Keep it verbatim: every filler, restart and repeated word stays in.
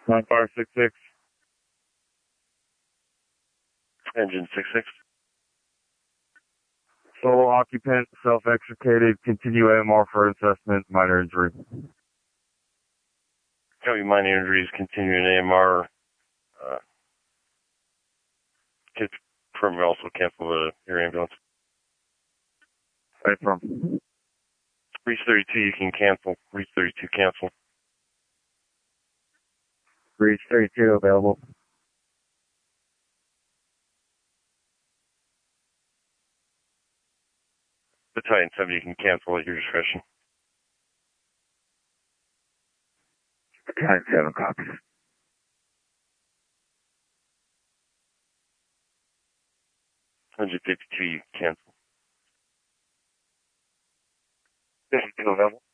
nine five six six. Engine six six. Solo occupant, self-extricated, continue A M R for assessment, minor injury. Copy, minor injuries, continuing A M R. Uh, confirm also cancel the, your ambulance. Right from. Reach thirty-two, you can cancel. Reach thirty-two, cancel. Reach thirty-two, available. Battalion seven, you can cancel at your discretion. Battalion seven, copies. one fifty-two, you can cancel. fifty-two, available.